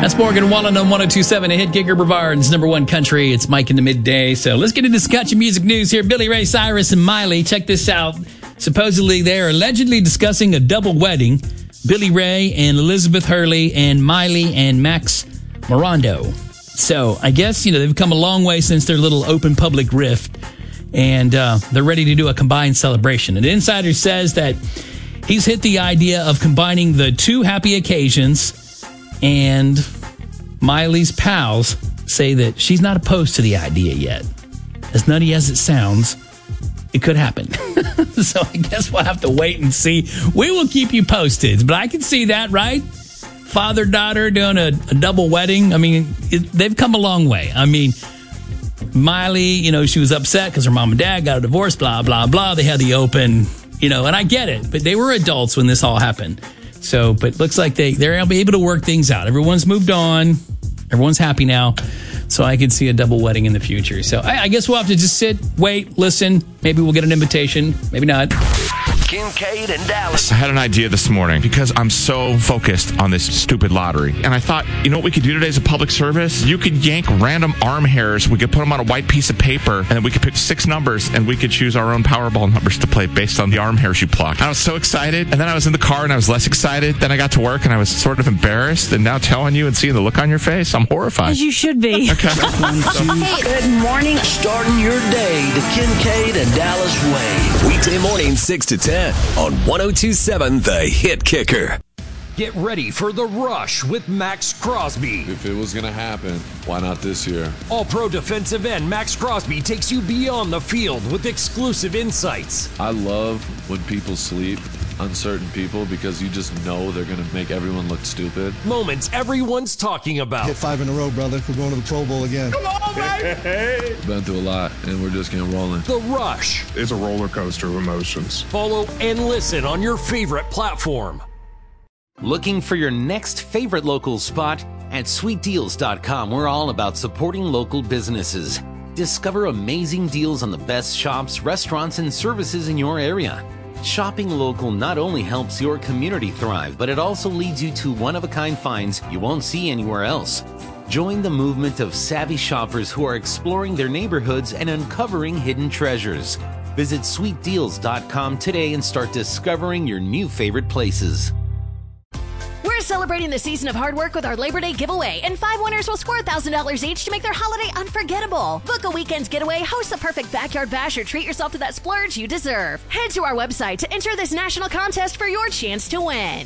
That's Morgan Wallen on 102.7, a hit kicker, Brevard's number one country. It's Mike in the midday. So let's get into country music news here. Billy Ray Cyrus and Miley, check this out. Supposedly, they are allegedly discussing a double wedding. Billy Ray and Elizabeth Hurley and Miley and Max Morando. So I guess, they've come a long way since their little open public rift. And they're ready to do a combined celebration. An insider says that he's hit the idea of combining the two happy occasions, and Miley's pals say that she's not opposed to the idea yet. As nutty as it sounds, it could happen. So I guess we'll have to wait and see. We will keep you posted, but I can see that, right? Father-daughter doing a double wedding. I mean, they've come a long way. I mean, Miley, she was upset because her mom and dad got a divorce, blah, blah, blah. They had the open, and I get it, but they were adults when this all happened. So, but looks like they're able to work things out. Everyone's moved on. Everyone's happy now. So I can see a double wedding in the future. So I guess we'll have to just sit, wait, listen. Maybe we'll get an invitation. Maybe not. Kincaid and Dallas. I had an idea this morning because I'm so focused on this stupid lottery. And I thought, what we could do today as a public service? You could yank random arm hairs. We could put them on a white piece of paper, and then we could pick 6 numbers, and we could choose our own Powerball numbers to play based on the arm hairs you plucked. I was so excited. And then I was in the car, and I was less excited. Then I got to work, and I was sort of embarrassed. And now telling you and seeing the look on your face, I'm horrified. As you should be. Okay. Hey, good morning. Starting your day the Kincaid and Dallas way. Weekday morning, 6 to 10 on 102.7 The Hit Kicker. Get ready for The Rush with Max Crosby. If it was going to happen, why not this year? All-pro defensive end Max Crosby takes you beyond the field with exclusive insights. I love when people sleep on certain people because you just know they're going to make everyone look stupid. Moments everyone's talking about. Hit 5 in a row, brother. We're going to the Pro Bowl again. Come on, baby! Been through a lot, and we're just getting rolling. The Rush. It's a roller coaster of emotions. Follow and listen on your favorite platform. Looking for your next favorite local spot? At sweetdeals.com, we're all about supporting local businesses. Discover amazing deals on the best shops, restaurants, and services in your area. Shopping local not only helps your community thrive, but it also leads you to one-of-a-kind finds you won't see anywhere else. Join the movement of savvy shoppers who are exploring their neighborhoods and uncovering hidden treasures. Visit sweetdeals.com today and start discovering your new favorite places. We're celebrating the season of hard work with our Labor Day giveaway, and 5 winners will score $1,000 each to make their holiday unforgettable. Book a weekend's getaway, host the perfect backyard bash, or treat yourself to that splurge you deserve. Head to our website to enter this national contest for your chance to win.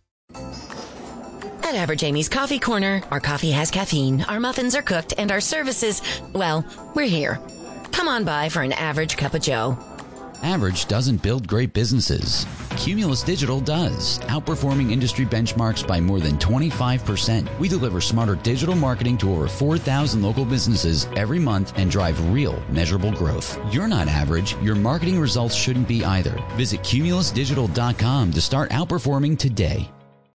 At Average Amy's Coffee Corner, our coffee has caffeine, our muffins are cooked, and our services, well, we're here. Come on by for an average cup of joe. Average doesn't build great businesses. Cumulus Digital does, outperforming industry benchmarks by more than 25%. We deliver smarter digital marketing to over 4,000 local businesses every month and drive real, measurable growth. You're not average. Your marketing results shouldn't be either. Visit cumulusdigital.com to start outperforming today.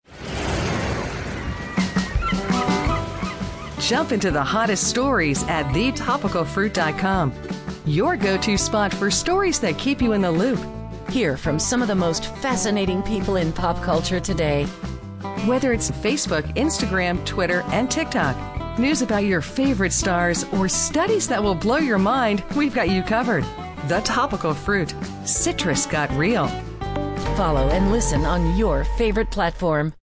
Jump into the hottest stories at thetopicalfruit.com. Your go-to spot for stories that keep you in the loop. Hear from some of the most fascinating people in pop culture today. Whether it's Facebook, Instagram, Twitter, and TikTok, news about your favorite stars, or studies that will blow your mind, we've got you covered. The Topical Fruit. Citrus got real. Follow and listen on your favorite platform.